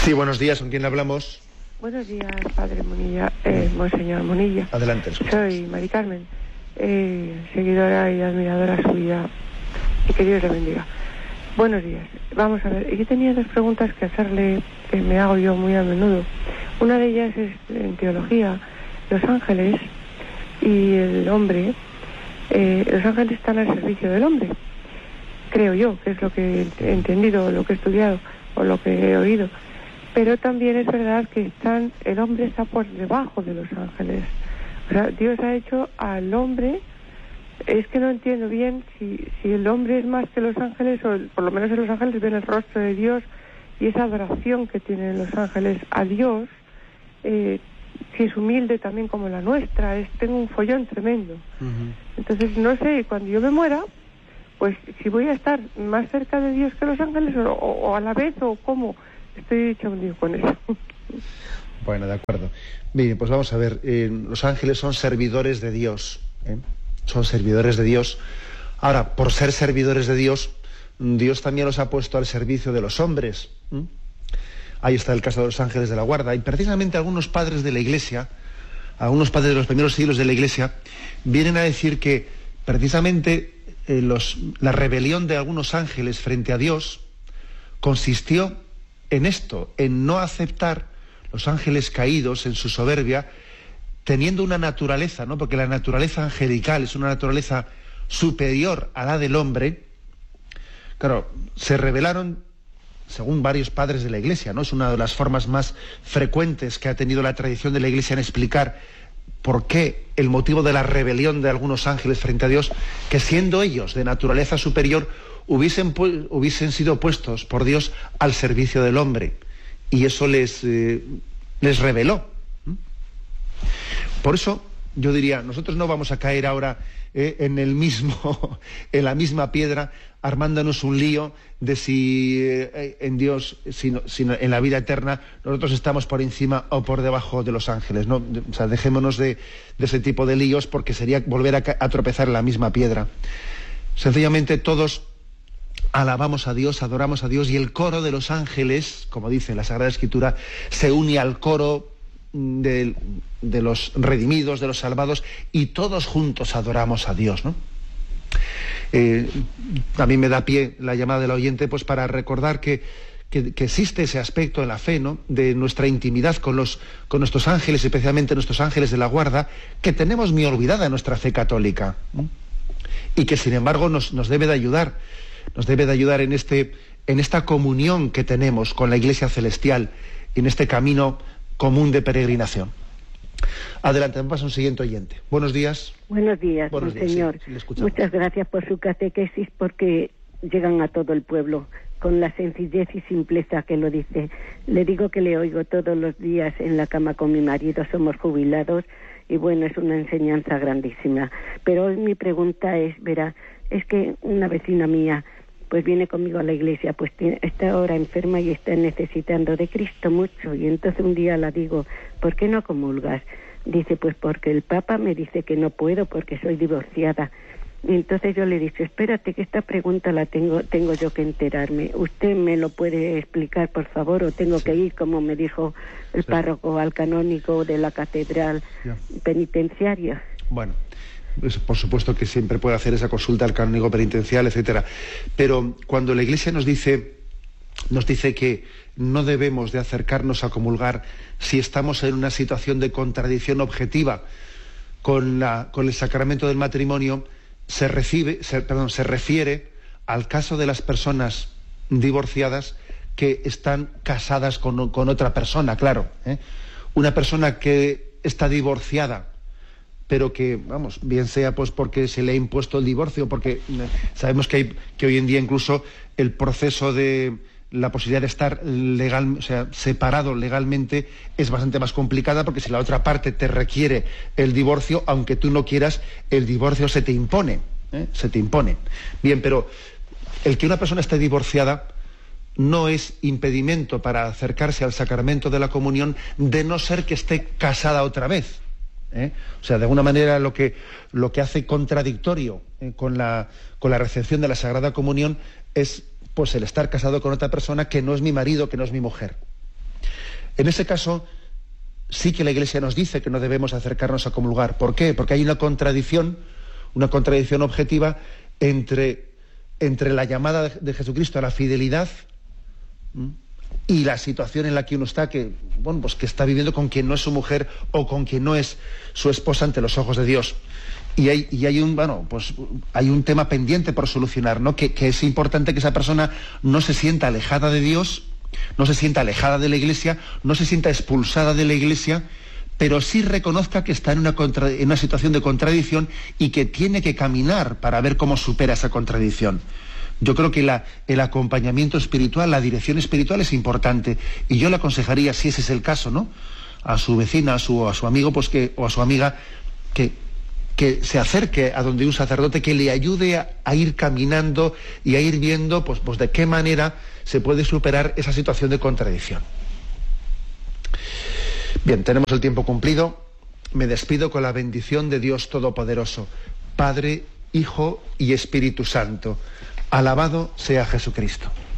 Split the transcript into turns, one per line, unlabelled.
Sí, buenos días. ¿Con quién hablamos?
Buenos días, padre Munilla, monseñor Munilla.
Adelante.
Soy Mari Carmen, seguidora y admiradora suya, y que Dios le bendiga. Buenos días. Vamos a ver, yo tenía dos preguntas que hacerle, que me hago yo muy a menudo. Una de ellas es en teología. Los ángeles y el hombre, los ángeles están al servicio del hombre, creo yo, que es lo que he entendido, lo que he estudiado o lo que he oído. Pero también es verdad que el hombre está por debajo de los ángeles. O sea, Dios ha hecho al hombre, es que no entiendo bien si el hombre es más que los ángeles, o por lo menos en los ángeles ven el rostro de Dios, y esa adoración que tienen los ángeles a Dios, si es humilde también como la nuestra, tengo un follón tremendo. Entonces no sé, cuando yo me muera, pues si voy a estar más cerca de Dios que los ángeles, o a la vez, o cómo. Estoy hecho un lío con eso.
Bueno, de acuerdo. Bien, pues vamos a ver. Los ángeles son servidores de Dios. Son servidores de Dios. Ahora, por ser servidores de Dios, Dios también los ha puesto al servicio de los hombres. Ahí está el caso de los ángeles de la guarda. Y precisamente algunos padres de la Iglesia, algunos padres de los primeros siglos de la Iglesia, vienen a decir que precisamente la rebelión de algunos ángeles frente a Dios consistió en esto, en no aceptar los ángeles caídos en su soberbia, teniendo una naturaleza, ¿no? Porque la naturaleza angelical es una naturaleza superior a la del hombre. Claro, se rebelaron, según varios padres de la Iglesia, ¿no? Es una de las formas más frecuentes que ha tenido la tradición de la Iglesia en explicar por qué el motivo de la rebelión de algunos ángeles frente a Dios, que siendo ellos de naturaleza superior, hubiesen sido puestos por Dios al servicio del hombre, y eso les reveló. Por eso yo diría, nosotros no vamos a caer ahora en la misma piedra, armándonos un lío de si en Dios, sino en la vida eterna, nosotros estamos por encima o por debajo de los ángeles, ¿no? O sea, dejémonos de ese tipo de líos, porque sería volver a tropezar en la misma piedra. Sencillamente todos alabamos a Dios, adoramos a Dios, y el coro de los ángeles, como dice la Sagrada Escritura, se une al coro de los redimidos, de los salvados, y todos juntos adoramos a Dios, ¿no? También me da pie la llamada del oyente, pues para recordar que existe ese aspecto en la fe, ¿no?, de nuestra intimidad con nuestros ángeles, especialmente nuestros ángeles de la guarda, que tenemos muy olvidada en nuestra fe católica, ¿no? Y que sin embargo nos debe de ayudar. Nos debe de ayudar en esta comunión que tenemos con la Iglesia Celestial, en este camino común de peregrinación. Adelante, me pasa un siguiente oyente. Buenos días.
Buenos días, señor.
Sí, muchas
gracias por su catequesis, porque llegan a todo el pueblo con la sencillez y simpleza que lo dice. Le digo que le oigo todos los días en la cama con mi marido, somos jubilados, y bueno, es una enseñanza grandísima. Pero hoy mi pregunta es, verá, es que una vecina mía pues viene conmigo a la iglesia, pues está ahora enferma y está necesitando de Cristo mucho, y entonces un día la digo, ¿por qué no comulgas? Dice, pues porque el Papa me dice que no puedo porque soy divorciada. Y entonces yo le he dicho, espérate, que esta pregunta la tengo yo que enterarme. ¿Usted me lo puede explicar, por favor, o tengo que ir, como me dijo el párroco, al canónigo de la catedral penitenciaria?
Bueno, pues por supuesto que siempre puede hacer esa consulta al canónigo penitencial, etcétera. Pero cuando la Iglesia nos dice que no debemos de acercarnos a comulgar si estamos en una situación de contradicción objetiva con el sacramento del matrimonio, se refiere al caso de las personas divorciadas que están casadas con otra persona, claro, Una persona que está divorciada, pero que, bien sea pues porque se le ha impuesto el divorcio, porque sabemos que hoy en día incluso el proceso de la posibilidad de estar separado legalmente es bastante más complicada, porque si la otra parte te requiere el divorcio, aunque tú no quieras, el divorcio se te impone, se te impone. Bien, pero el que una persona esté divorciada no es impedimento para acercarse al sacramento de la comunión, de no ser que esté casada otra vez. O sea, de alguna manera lo que hace contradictorio con la recepción de la Sagrada Comunión es pues el estar casado con otra persona que no es mi marido, que no es mi mujer. En ese caso, sí que la Iglesia nos dice que no debemos acercarnos a comulgar. ¿Por qué? Porque hay una contradicción objetiva entre la llamada de Jesucristo a la fidelidad y la situación en la que uno está, que está viviendo con quien no es su mujer o con quien no es su esposa ante los ojos de Dios. Y hay un tema pendiente por solucionar, ¿no? Que es importante que esa persona no se sienta alejada de Dios, no se sienta alejada de la Iglesia, no se sienta expulsada de la Iglesia, pero sí reconozca que está en una situación de contradicción y que tiene que caminar para ver cómo supera esa contradicción. Yo creo que el acompañamiento espiritual, la dirección espiritual es importante, y yo le aconsejaría, si ese es el caso, ¿no?, a su vecina, a su amigo, o a su amiga, que se acerque a donde un sacerdote que le ayude a ir caminando y a ir viendo pues de qué manera se puede superar esa situación de contradicción. Bien, tenemos el tiempo cumplido. Me despido con la bendición de Dios Todopoderoso, Padre, Hijo y Espíritu Santo. Alabado sea Jesucristo.